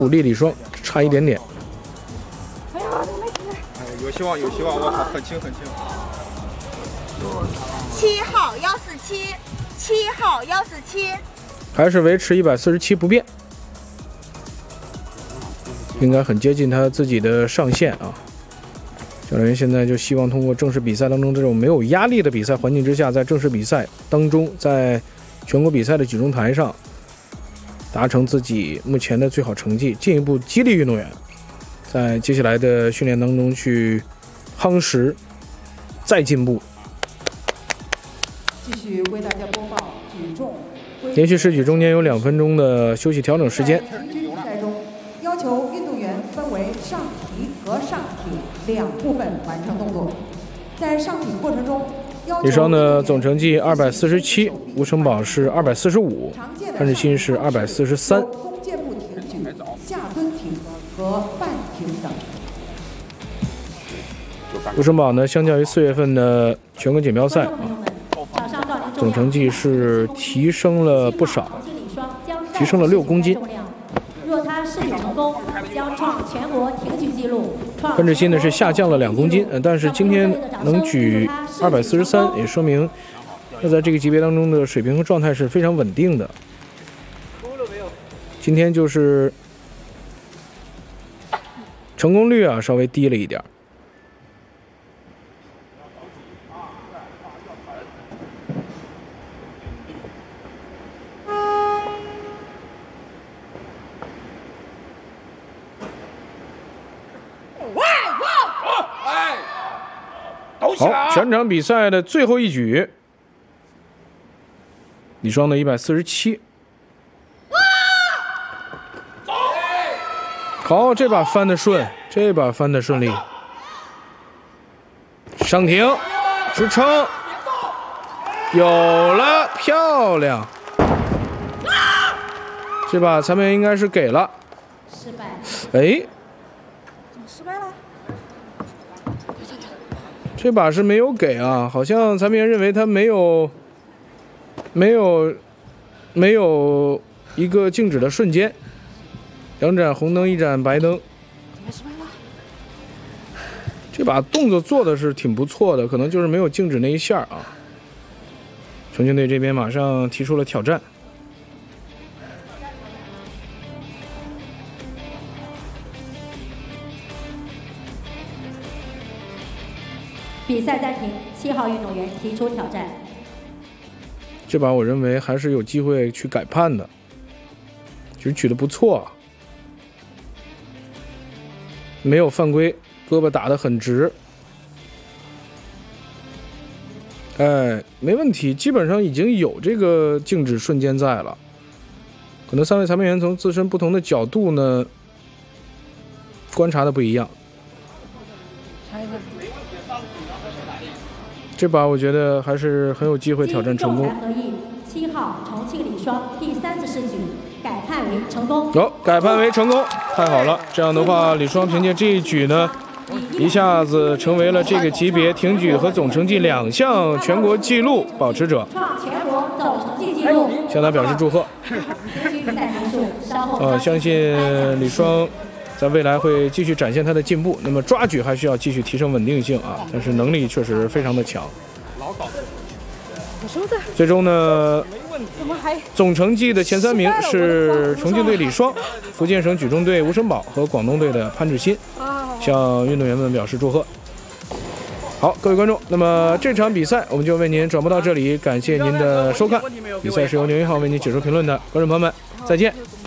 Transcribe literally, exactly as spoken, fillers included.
武力李双差一点点。 哎呀，有希望，有希望！我靠，很轻很轻。 七号幺四七，七号幺四七， 还是维持一百四十七不变，应该很接近他自己的上限啊。教练员现在就希望通过正式比赛当中这种没有压力的比赛环境之下，在正式比赛当中，在全国比赛的举重台上。 达成自己目前的最好成绩，进一步激励运动员，在接下来的训练当中去夯实，再进步。 继续为大家播报举重。 连续试举中间有两分钟的休息调整时间。 平均比赛中，要求运动员分为上提和上挺两部分完成动作，在上挺过程中。 李双的总成绩二百四十七，吴成宝是二百四十五，潘志新是二百四十三。 弓箭步挺举、下蹲挺和半挺等。 吴成宝呢，相较于四月份的全国锦标赛啊，总成绩是提升了不少，提升了六公斤。 若他试举成功，将创全国挺举纪录。 潘志新呢是下降了两公斤，呃，但是今天能举二百四十三，也说明他在这个级别当中的水平和状态是非常稳定的。今天就是成功率啊稍微低了一点。 好，全场比赛的最后一举，李双的一百四十七。好，这把翻得顺，这把翻得顺利。上挺，支撑，有了，漂亮。这把裁判员应该是给了， 失败。 哎。 失败了。 这把是没有给啊，好像裁判员认为他没有，没有，没有一个静止的瞬间，两盏红灯，一盏白灯。这把动作做的是挺不错的，可能就是没有静止那一下啊。重庆队这边马上提出了挑战。 比赛暂停，七号运动员提出挑战。 这把我认为还是有机会去改判的，其实举得不错啊，没有犯规，胳膊打得很直，哎，没问题，基本上已经有这个静止瞬间在了。可能三位裁判员从自身不同的角度呢，观察的不一样。 这把我觉得还是很有机会挑战成功。 合议，七号重庆李双第三次试举改判为成功。 有、哦、改判为成功，太好了！这样的话，李双凭借这一举呢，一下子成为了这个级别挺举和总成绩两项全国纪录保持者， 创全国总成绩纪录。 向他表示祝贺。 比赛结束，稍后。 呃，相信李双。 在未来会继续展现他的进步，那么抓举还需要继续提升稳定性啊，但是能力确实非常的强。最终呢，总成绩的前三名是重庆队李双、福建省举重队吴成宝和广东队的潘志新，向运动员们表示祝贺。好，各位观众，那么这场比赛我们就为您转播到这里，感谢您的收看。比赛是由牛一号为您解说评论的，观众朋友们，再见。